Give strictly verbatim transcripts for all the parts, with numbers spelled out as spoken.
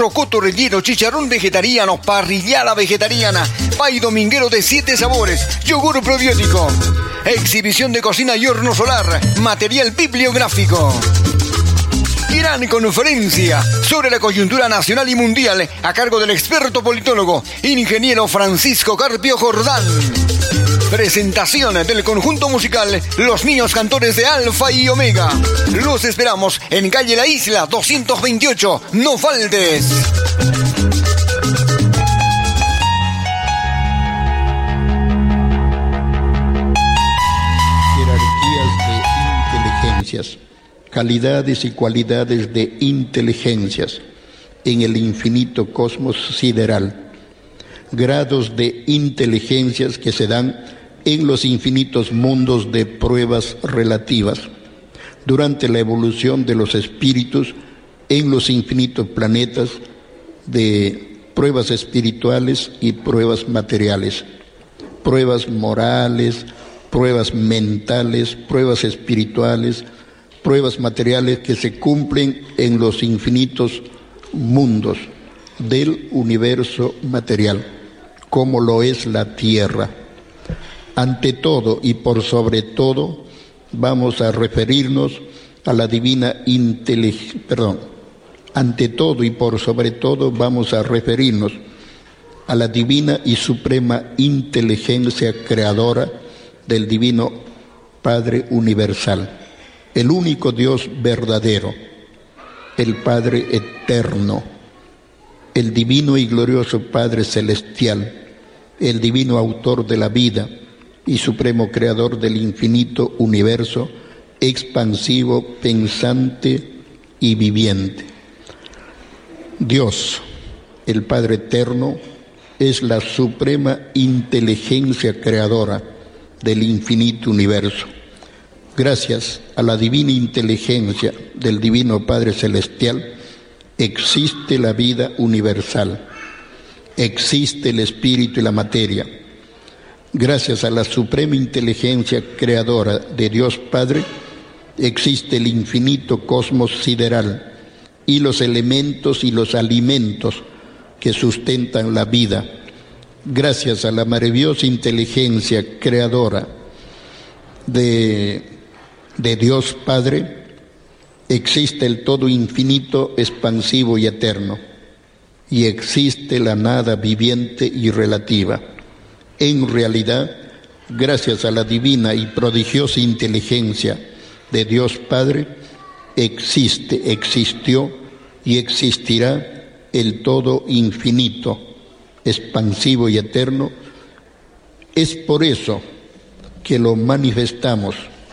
rocoto relleno, chicharrón vegetariano, parrillada vegetariana, pay dominguero de siete sabores, yogur probiótico. Exhibición de cocina y horno solar, material bibliográfico. Gran conferencia sobre la coyuntura nacional y mundial a cargo del experto politólogo, ingeniero Francisco Carpio Jordán. Presentación del conjunto musical Los Niños Cantores de Alfa y Omega. Los esperamos en calle La Isla doscientos veintiocho. No faltes. Jerarquías de inteligencias, calidades y cualidades de inteligencias en el infinito cosmos sideral. Grados de inteligencias que se dan en los infinitos mundos de pruebas relativas, durante la evolución de los espíritus en los infinitos planetas de pruebas espirituales y pruebas materiales, pruebas morales, pruebas mentales, pruebas espirituales, pruebas materiales que se cumplen en los infinitos mundos del universo material, como lo es la Tierra. Ante todo y por sobre todo, vamos a referirnos a la divina inteligencia, perdón, ante todo y por sobre todo vamos a referirnos a la divina y suprema inteligencia creadora del Divino Padre Universal, el único Dios verdadero, el Padre Eterno, el divino y glorioso Padre Celestial, el divino autor de la vida y supremo creador del infinito universo, expansivo, pensante y viviente. Dios, el Padre Eterno, es la suprema inteligencia creadora del infinito universo. Gracias a la divina inteligencia del Divino Padre Celestial, existe la vida universal, existe el espíritu y la materia. Gracias a la suprema inteligencia creadora de Dios Padre, existe el infinito cosmos sideral y los elementos y los alimentos que sustentan la vida. Gracias a la maravillosa inteligencia creadora de, de Dios Padre, existe el todo infinito, expansivo y eterno, y existe la nada viviente y relativa. En realidad, gracias a la divina y prodigiosa inteligencia de Dios Padre, existe, existió y existirá el todo infinito, expansivo y eterno. Es por eso que lo manifestamos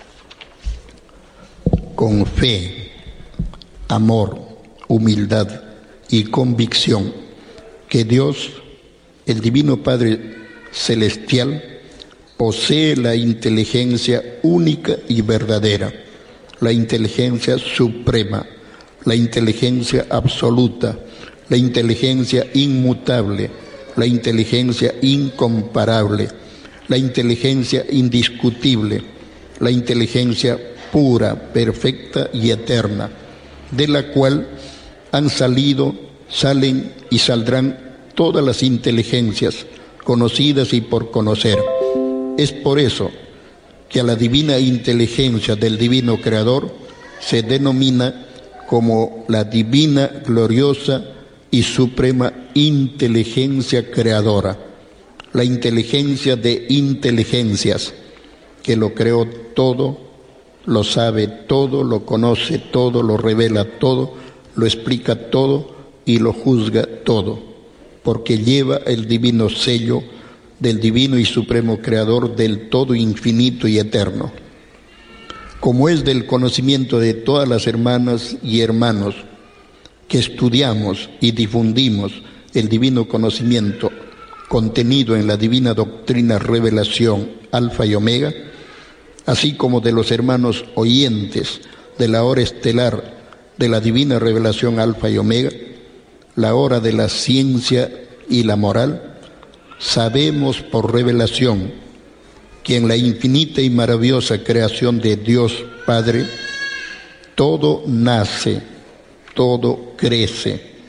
con fe, amor, humildad y convicción, que Dios, el Divino Padre Celestial, posee la inteligencia única y verdadera, la inteligencia suprema, la inteligencia absoluta, la inteligencia inmutable, la inteligencia incomparable, la inteligencia indiscutible, la inteligencia pura, perfecta y eterna, de la cual han salido, salen y saldrán todas las inteligencias conocidas y por conocer. Es por eso que a la divina inteligencia del divino creador se denomina como la divina, gloriosa y suprema inteligencia creadora, la inteligencia de inteligencias, que lo creó todo, lo sabe todo, lo conoce todo, lo revela todo, lo explica todo y lo juzga todo, porque lleva el divino sello del divino y supremo creador del todo infinito y eterno. Como es del conocimiento de todas las hermanas y hermanos que estudiamos y difundimos el divino conocimiento contenido en la divina doctrina revelación Alfa y Omega, así como de los hermanos oyentes de la hora estelar de la divina revelación Alfa y Omega, la hora de la ciencia y la moral, sabemos por revelación que en la infinita y maravillosa creación de Dios Padre, todo nace, todo crece,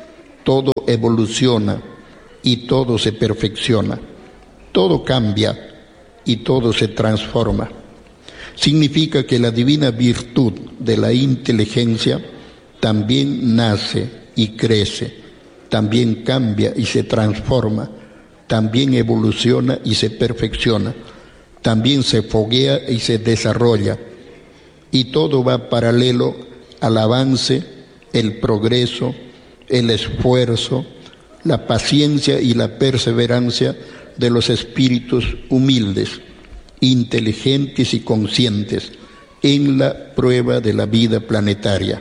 todo evoluciona y todo se perfecciona, todo cambia y todo se transforma. Significa que la divina virtud de la inteligencia también nace y crece, también cambia y se transforma, también evoluciona y se perfecciona, también se foguea y se desarrolla, y todo va paralelo al avance, el progreso, el esfuerzo, la paciencia y la perseverancia de los espíritus humildes, inteligentes y conscientes en la prueba de la vida planetaria.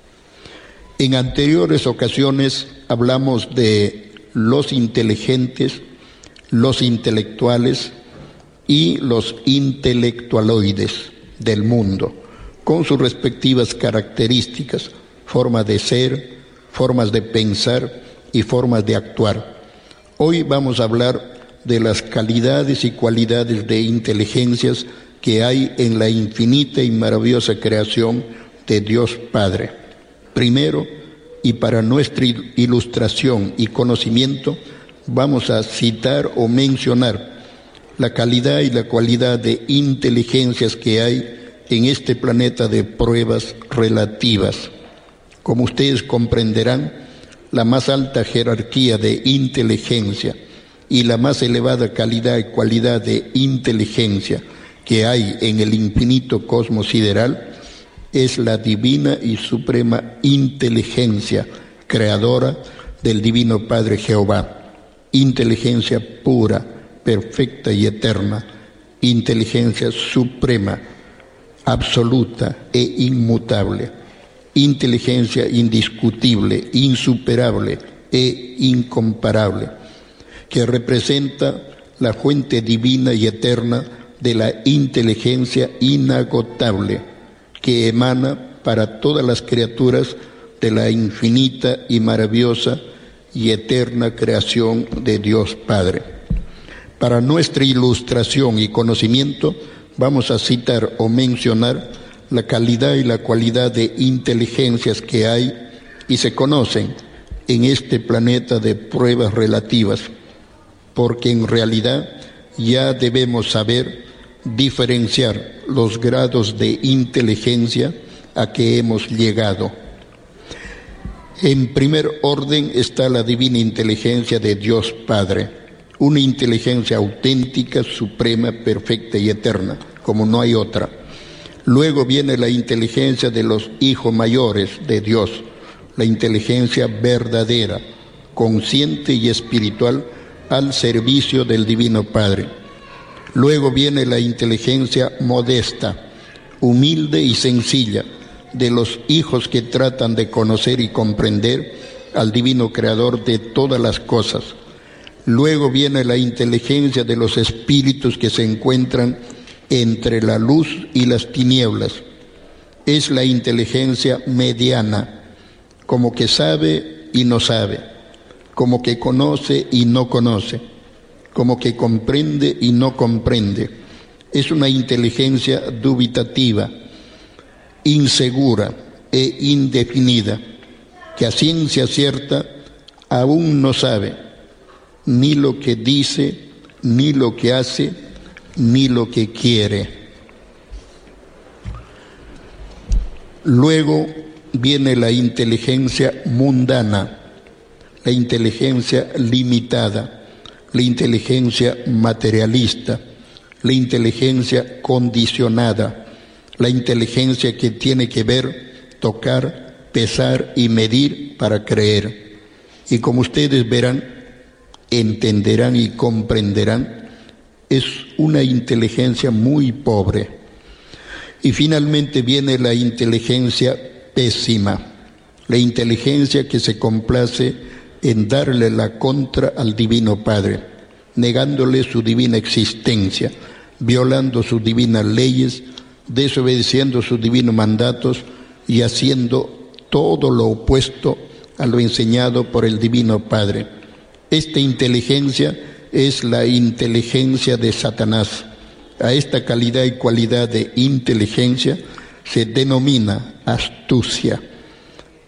En anteriores ocasiones hablamos de los inteligentes, los intelectuales y los intelectualoides del mundo, con sus respectivas características, formas de ser, formas de pensar y formas de actuar. Hoy vamos a hablar de las calidades y cualidades de inteligencias que hay en la infinita y maravillosa creación de Dios Padre. Primero, y para nuestra ilustración y conocimiento, vamos a citar o mencionar la calidad y la cualidad de inteligencias que hay en este planeta de pruebas relativas. Como ustedes comprenderán, la más alta jerarquía de inteligencia y la más elevada calidad y cualidad de inteligencia que hay en el infinito cosmos sideral es la divina y suprema inteligencia creadora del Divino Padre Jehová, inteligencia pura, perfecta y eterna, inteligencia suprema, absoluta e inmutable, inteligencia indiscutible, insuperable e incomparable, que representa la fuente divina y eterna de la inteligencia inagotable que emana para todas las criaturas de la infinita y maravillosa y eterna creación de Dios Padre. Para nuestra ilustración y conocimiento vamos a citar o mencionar la calidad y la cualidad de inteligencias que hay y se conocen en este planeta de pruebas relativas, porque en realidad ya debemos saber diferenciar los grados de inteligencia a que hemos llegado. En primer orden está la divina inteligencia de Dios Padre, una inteligencia auténtica, suprema, perfecta y eterna, como no hay otra. Luego viene la inteligencia de los hijos mayores de Dios, la inteligencia verdadera, consciente y espiritual al servicio del Divino Padre. Luego viene la inteligencia modesta, humilde y sencilla de los hijos que tratan de conocer y comprender al Divino Creador de todas las cosas. Luego viene la inteligencia de los espíritus que se encuentran entre la luz y las tinieblas. Es la inteligencia mediana, como que sabe y no sabe, como que conoce y no conoce, como que comprende y no comprende. Es una inteligencia dubitativa, insegura e indefinida, que a ciencia cierta aún no sabe ni lo que dice, ni lo que hace, ni lo que quiere. Luego viene la inteligencia mundana, la inteligencia limitada, la inteligencia materialista, la inteligencia condicionada, la inteligencia que tiene que ver, tocar, pesar y medir para creer. Y como ustedes verán, entenderán y comprenderán, es una inteligencia muy pobre. Y finalmente viene la inteligencia pésima, la inteligencia que se complace en darle la contra al Divino Padre, negándole su divina existencia, violando sus divinas leyes, desobedeciendo sus divinos mandatos y haciendo todo lo opuesto a lo enseñado por el Divino Padre. Esta inteligencia es la inteligencia de Satanás. A esta calidad y cualidad de inteligencia se denomina astucia,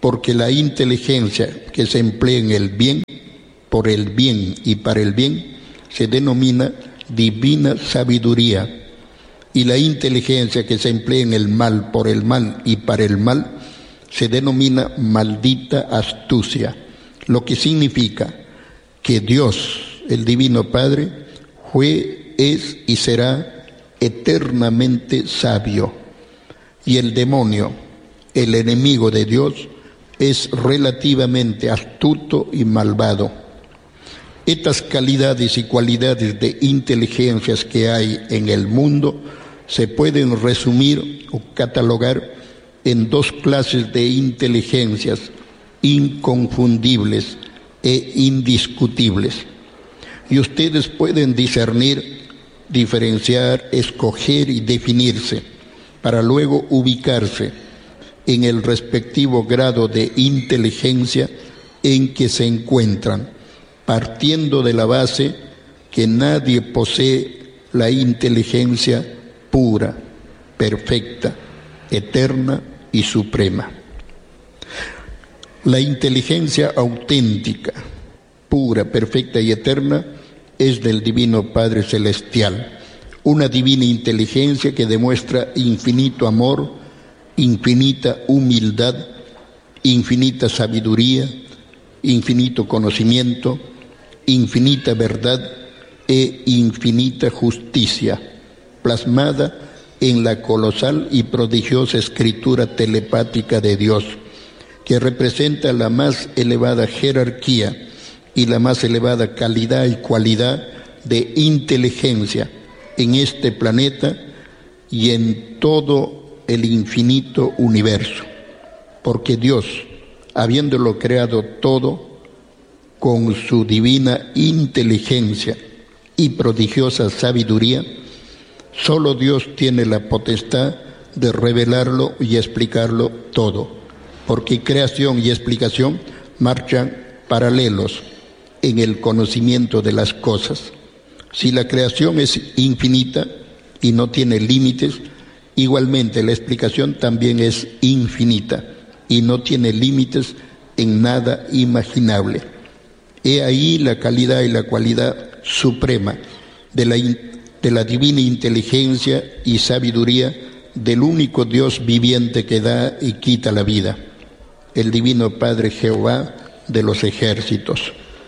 porque la inteligencia que se emplea en el bien, por el bien y para el bien, se denomina divina sabiduría, y la inteligencia que se emplea en el mal, por el mal y para el mal, se denomina maldita astucia, lo que significa que Dios, el Divino Padre, fue, es y será eternamente sabio, y el demonio, el enemigo de Dios, es relativamente astuto y malvado. Estas calidades y cualidades de inteligencias que hay en el mundo se pueden resumir o catalogar en dos clases de inteligencias inconfundibles e indiscutibles. Y ustedes pueden discernir, diferenciar, escoger y definirse para luego ubicarse en el respectivo grado de inteligencia en que se encuentran, partiendo de la base que nadie posee la inteligencia pura, perfecta, eterna y suprema. La inteligencia auténtica, pura, perfecta y eterna es del Divino Padre Celestial, una divina inteligencia que demuestra infinito amor, infinita humildad, infinita sabiduría, infinito conocimiento, infinita verdad e infinita justicia, plasmada en la colosal y prodigiosa escritura telepática de Dios, que representa la más elevada jerarquía y la más elevada calidad y cualidad de inteligencia en este planeta y en todo el infinito universo, porque Dios, habiéndolo creado todo con su divina inteligencia y prodigiosa sabiduría, solo Dios tiene la potestad de revelarlo y explicarlo todo, porque creación y explicación marchan paralelos en el conocimiento de las cosas. Si la creación es infinita y no tiene límites, igualmente la explicación también es infinita y no tiene límites en nada imaginable. He ahí la calidad y la cualidad suprema de la, de la divina inteligencia y sabiduría del único Dios viviente que da y quita la vida, el Divino Padre Jehová de los ejércitos.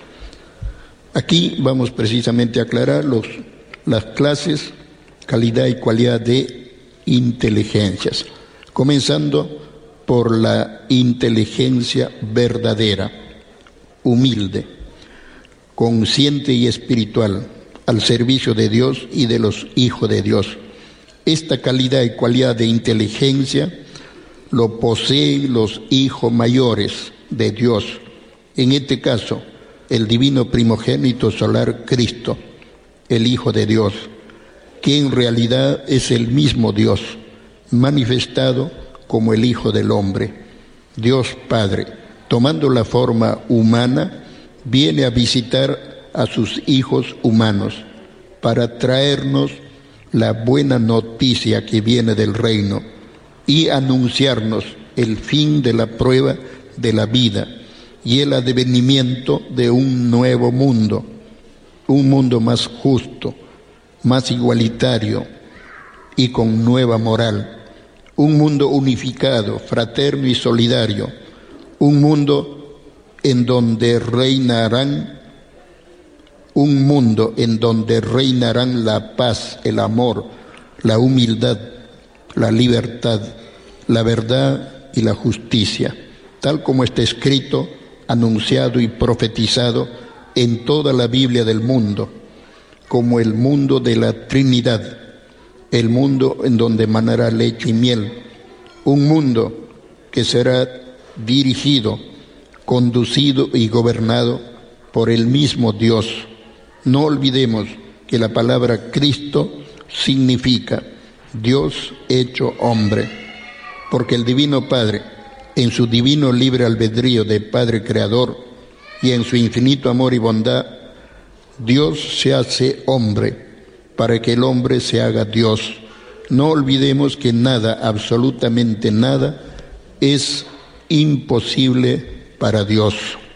Aquí vamos precisamente a aclarar los, las clases, calidad y cualidad de inteligencias, comenzando por la inteligencia verdadera, humilde, consciente y espiritual, al servicio de Dios y de los hijos de Dios. Esta calidad y cualidad de inteligencia lo poseen los hijos mayores de Dios, en este caso, el divino primogénito solar Cristo, el Hijo de Dios, que en realidad es el mismo Dios, manifestado como el Hijo del Hombre. Dios Padre, tomando la forma humana, viene a visitar a sus hijos humanos para traernos la buena noticia que viene del reino y anunciarnos el fin de la prueba de la vida y el advenimiento de un nuevo mundo, un mundo más justo, más igualitario y con nueva moral, un mundo unificado, fraterno y solidario, un mundo en donde reinarán, un mundo en donde reinarán la paz, el amor, la humildad, la libertad, la verdad y la justicia, tal como está escrito, anunciado y profetizado en toda la Biblia del mundo, como el mundo de la Trinidad, el mundo en donde manará leche y miel, un mundo que será dirigido, conducido y gobernado por el mismo Dios. No olvidemos que la palabra Cristo significa Dios hecho hombre, porque el Divino Padre, en su divino libre albedrío de Padre Creador y en su infinito amor y bondad, Dios se hace hombre para que el hombre se haga Dios. No olvidemos que nada, absolutamente nada, es imposible para Dios.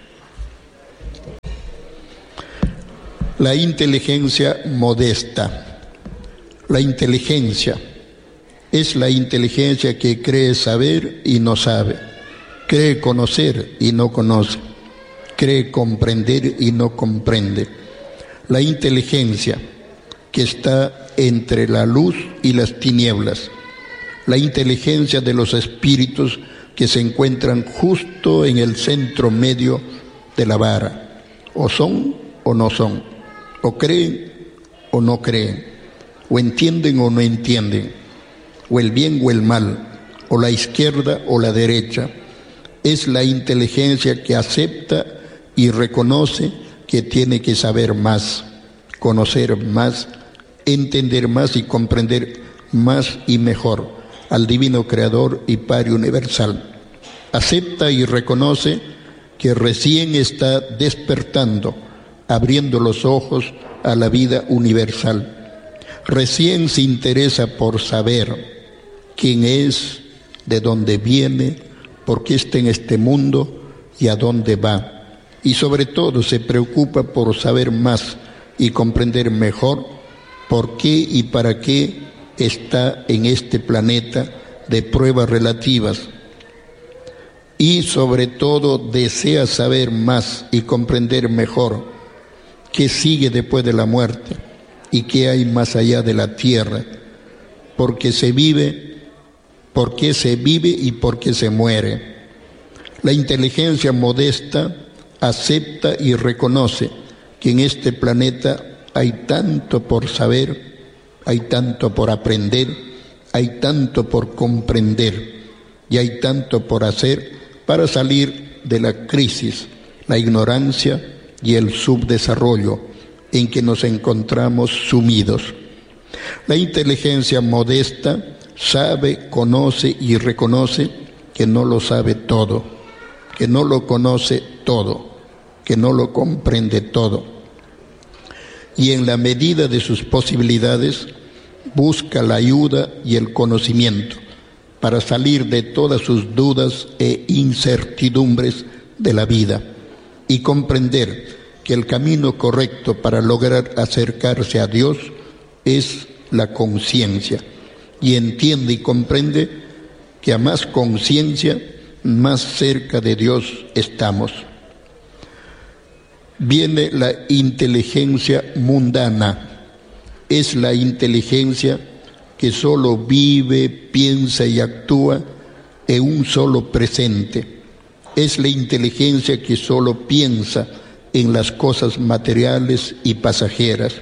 La inteligencia modesta. La inteligencia es la inteligencia que cree saber y no sabe, cree conocer y no conoce, cree comprender y no comprende. La inteligencia que está entre la luz y las tinieblas, la inteligencia de los espíritus que se encuentran justo en el centro medio de la vara, o son o no son, o creen o no creen, o entienden o no entienden, o el bien o el mal, o la izquierda o la derecha. Es la inteligencia que acepta y reconoce que tiene que saber más, conocer más, entender más y comprender más y mejor al Divino Creador y Padre Universal. Acepta y reconoce que recién está despertando, abriendo los ojos a la vida universal. Recién se interesa por saber quién es, de dónde viene, por qué está en este mundo y a dónde va. Y sobre todo se preocupa por saber más y comprender mejor por qué y para qué está en este planeta de pruebas relativas. Y sobre todo desea saber más y comprender mejor qué sigue después de la muerte y qué hay más allá de la tierra, porque se vive, por qué se vive y por qué se muere. La inteligencia modesta acepta y reconoce que en este planeta hay tanto por saber, hay tanto por aprender, hay tanto por comprender y hay tanto por hacer para salir de la crisis, la ignorancia y el subdesarrollo en que nos encontramos sumidos. La inteligencia modesta sabe, conoce y reconoce que no lo sabe todo, que no lo conoce todo, que no lo comprende todo. Y en la medida de sus posibilidades busca la ayuda y el conocimiento para salir de todas sus dudas e incertidumbres de la vida y comprender que el camino correcto para lograr acercarse a Dios es la conciencia, y entiende y comprende que a más conciencia, más cerca de Dios estamos. Viene la inteligencia mundana. Es la inteligencia que solo vive, piensa y actúa en un solo presente. Es la inteligencia que solo piensa en las cosas materiales y pasajeras.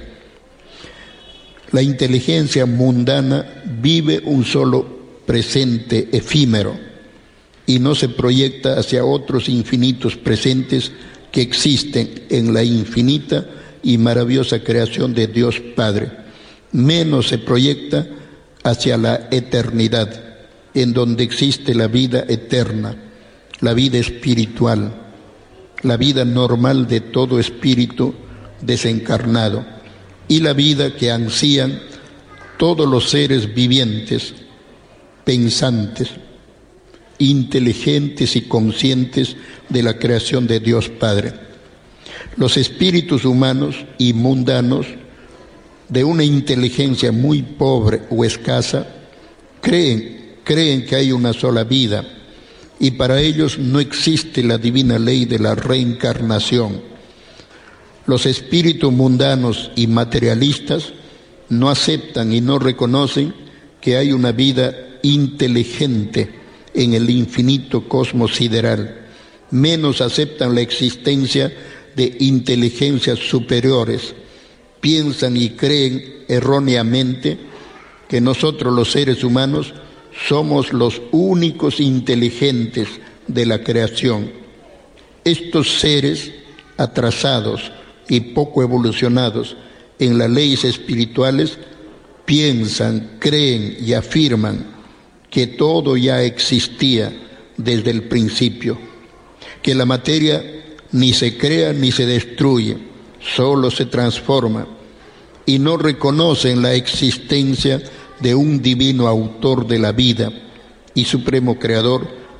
La inteligencia mundana vive un solo presente efímero y no se proyecta hacia otros infinitos presentes que existen en la infinita y maravillosa creación de Dios Padre. Menos se proyecta hacia la eternidad, en donde existe la vida eterna, la vida espiritual, la vida normal de todo espíritu desencarnado, y la vida que ansían todos los seres vivientes, pensantes, inteligentes y conscientes de la creación de Dios Padre. Los espíritus humanos y mundanos, de una inteligencia muy pobre o escasa, creen, creen que hay una sola vida, y para ellos no existe la divina ley de la reencarnación. Los espíritus mundanos y materialistas no aceptan y no reconocen que hay una vida inteligente en el infinito cosmos sideral. Menos aceptan la existencia de inteligencias superiores. Piensan y creen erróneamente que nosotros los seres humanos somos los únicos inteligentes de la creación. Estos seres atrasados y poco evolucionados en las leyes espirituales piensan, creen y afirman que todo ya existía desde el principio, que la materia ni se crea ni se destruye, solo se transforma, y no reconocen la existencia de un divino autor de la vida y supremo creador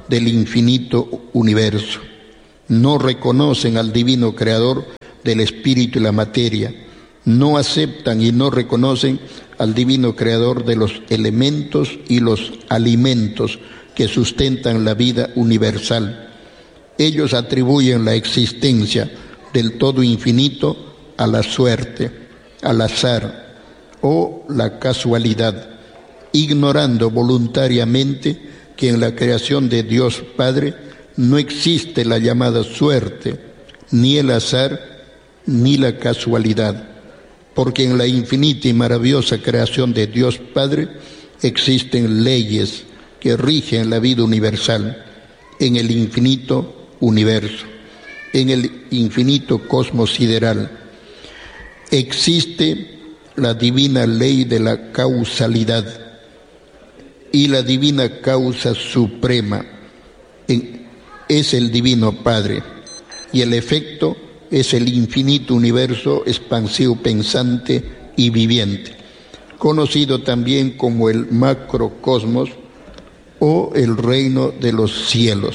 del infinito universo. No reconocen al divino creador del espíritu y la materia. No aceptan y no reconocen al divino creador de los elementos y los alimentos que sustentan la vida universal. Ellos atribuyen la existencia del todo infinito a la suerte, al azar o la casualidad, ignorando voluntariamente que en la creación de Dios Padre no existe la llamada suerte, ni el azar, ni la casualidad, porque en la infinita y maravillosa creación de Dios Padre existen leyes que rigen la vida universal en el infinito universo, en el infinito cosmos sideral. Existe la divina ley de la causalidad y la divina causa suprema es el Divino Padre, y el efecto es el infinito universo expansivo, pensante y viviente, conocido también como el macrocosmos o el reino de los cielos.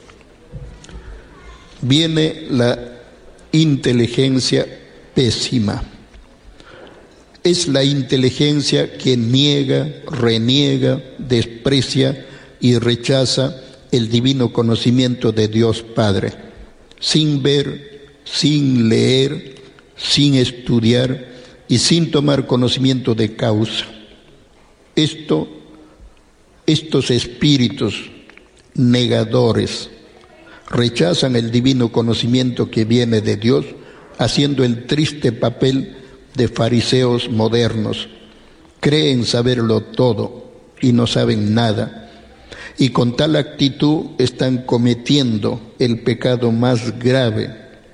Viene la inteligencia pésima. Es la inteligencia que niega, reniega, desprecia y rechaza el divino conocimiento de Dios Padre, sin ver, sin leer, sin estudiar y sin tomar conocimiento de causa. Esto, estos espíritus negadores rechazan el divino conocimiento que viene de Dios, haciendo el triste papel de fariseos modernos. Creen saberlo todo y no saben nada, y con tal actitud están cometiendo el pecado más grave,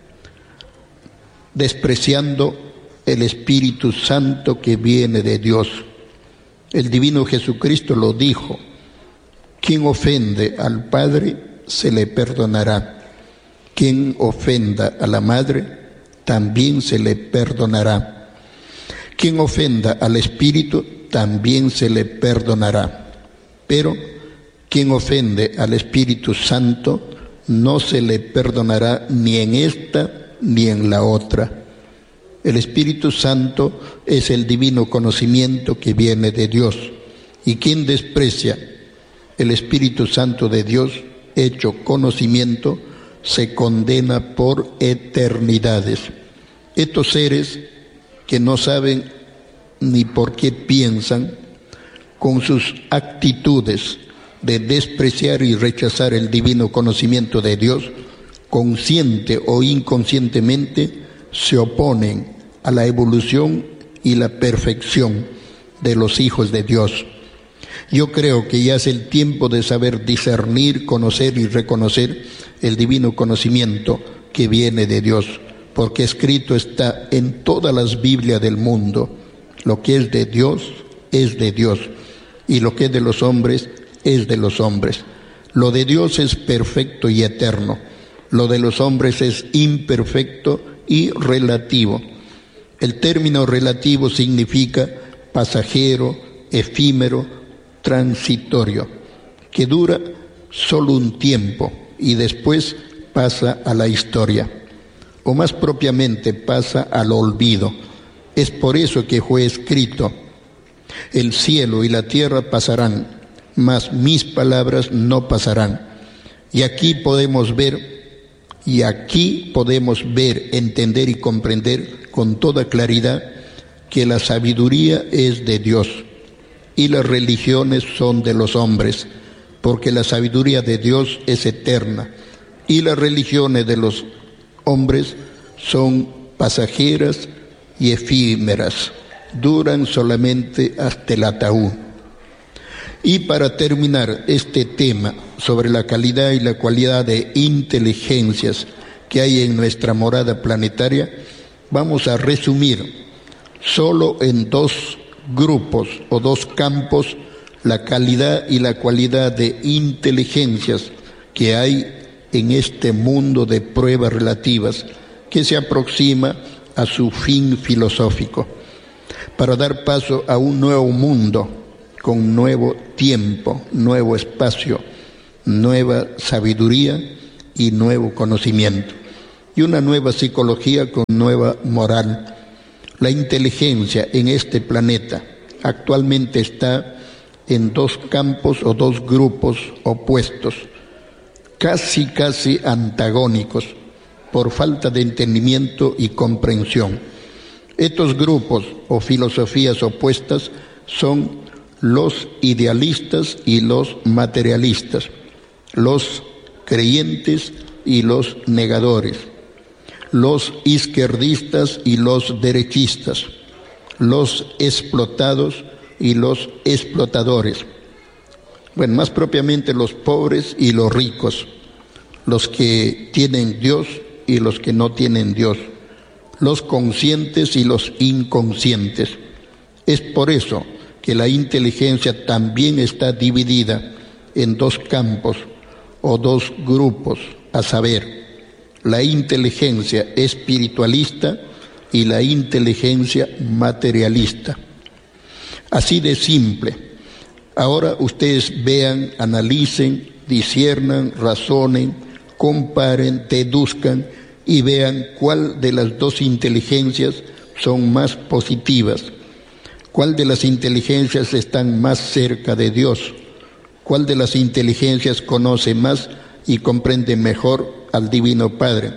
despreciando el Espíritu Santo que viene de Dios. El divino Jesucristo lo dijo: quien ofende al Padre se le perdonará, quien ofenda a la Madre también se le perdonará. Quien ofenda al Espíritu también se le perdonará, pero quien ofende al Espíritu Santo no se le perdonará ni en esta ni en la otra. El Espíritu Santo es el divino conocimiento que viene de Dios, y quien desprecia el Espíritu Santo de Dios, hecho conocimiento, se condena por eternidades. Estos seres que no saben ni por qué piensan, con sus actitudes de despreciar y rechazar el divino conocimiento de Dios, consciente o inconscientemente se oponen a la evolución y la perfección de los hijos de Dios. Yo creo que ya es el tiempo de saber discernir, conocer y reconocer el divino conocimiento que viene de Dios, porque escrito está en todas las Biblias del mundo: lo que es de Dios es de Dios, y lo que es de los hombres es de los hombres. Lo de Dios es perfecto y eterno, lo de los hombres es imperfecto y relativo. El término relativo significa pasajero, efímero, transitorio, que dura solo un tiempo y después pasa a la historia, o más propiamente pasa al olvido. Es por eso que fue escrito: el cielo y la tierra pasarán, mas mis palabras no pasarán. Y aquí podemos ver, y aquí podemos ver, entender y comprender con toda claridad que la sabiduría es de Dios y las religiones son de los hombres, porque la sabiduría de Dios es eterna y las religiones de los hombres son pasajeras y efímeras, duran solamente hasta el ataúd. Y para terminar este tema sobre la calidad y la cualidad de inteligencias que hay en nuestra morada planetaria, vamos a resumir solo en dos grupos o dos campos la calidad y la cualidad de inteligencias que hay en este mundo de pruebas relativas que se aproxima a su fin filosófico, para dar paso a un nuevo mundo con nuevo tiempo, nuevo espacio, nueva sabiduría y nuevo conocimiento, y una nueva psicología con nueva moral. La inteligencia en este planeta actualmente está en dos campos o dos grupos opuestos, casi casi antagónicos, por falta de entendimiento y comprensión. Estos grupos o filosofías opuestas son los idealistas y los materialistas, los creyentes y los negadores, los izquierdistas y los derechistas, los explotados y los explotadores. Bueno, más propiamente los pobres y los ricos, los que tienen Dios y los que no tienen Dios, los conscientes y los inconscientes. Es por eso que la inteligencia también está dividida en dos campos o dos grupos, a saber, la inteligencia espiritualista y la inteligencia materialista. Así de simple. Ahora ustedes vean, analicen, disciernan, razonen, comparen, deduzcan y vean cuál de las dos inteligencias son más positivas, cuál de las inteligencias están más cerca de Dios, cuál de las inteligencias conoce más y comprende mejor al Divino Padre,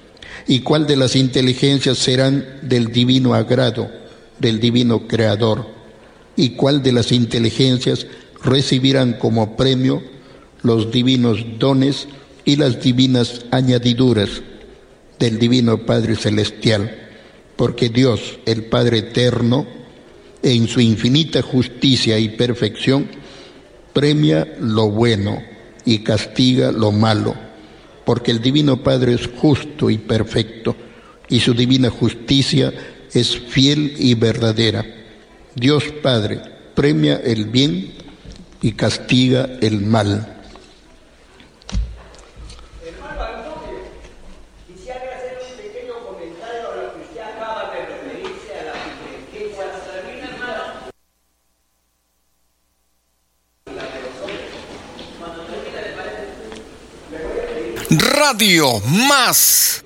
y cuál de las inteligencias serán del divino agrado, del divino Creador, y cuál de las inteligencias recibirán como premio los divinos dones y las divinas añadiduras del Divino Padre Celestial, porque Dios, el Padre Eterno, en su infinita justicia y perfección, premia lo bueno y castiga lo malo, porque el Divino Padre es justo y perfecto, y su divina justicia es fiel y verdadera. Dios Padre premia el bien y castiga el mal. Radio Más.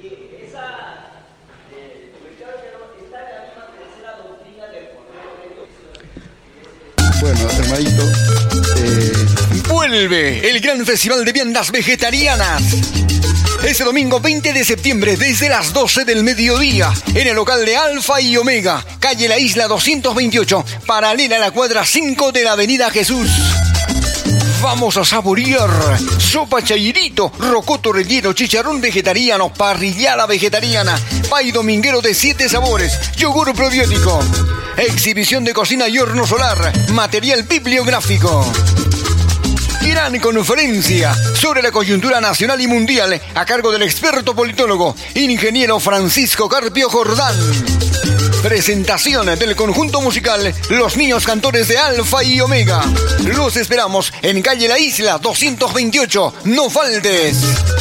Bueno, hermanito, eh... vuelve el gran festival de viandas vegetarianas. Ese domingo veinte de septiembre desde las doce del mediodía en el local de Alfa y Omega, calle La Isla doscientos veintiocho, paralela a la cuadra cinco de la avenida Jesús. Vamos a saborear sopa chayirito, rocoto relleno, chicharrón vegetariano, parrillada vegetariana, pay dominguero de siete sabores, yogur probiótico, exhibición de cocina y horno solar, material bibliográfico. Gran conferencia sobre la coyuntura nacional y mundial a cargo del experto politólogo, ingeniero Francisco Carpio Jordán. Presentación del conjunto musical Los Niños Cantores de Alfa y Omega. Los esperamos en calle La Isla doscientos veintiocho. No faltes.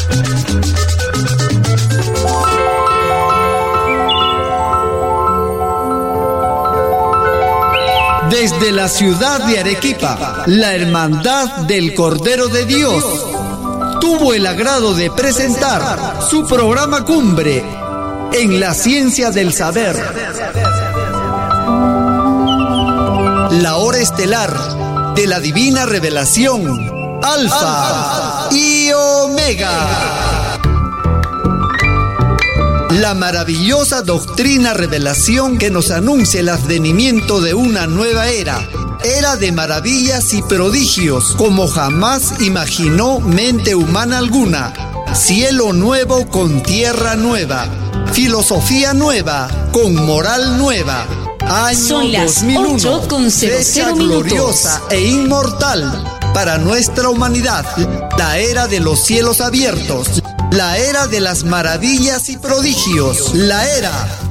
Desde la ciudad de Arequipa, la Hermandad del Cordero de Dios tuvo el agrado de presentar su programa cumbre en la ciencia del saber. La hora estelar de la divina revelación, Alfa y Omega. La maravillosa doctrina revelación que nos anuncia el advenimiento de una nueva era. Era de maravillas y prodigios como jamás imaginó mente humana alguna. Cielo nuevo con tierra nueva. Filosofía nueva con moral nueva. Año Son las dos mil uno, ocho con cero cero minutos. Gloriosa e inmortal para nuestra humanidad. La era de los cielos abiertos. La era de las maravillas y prodigios. La era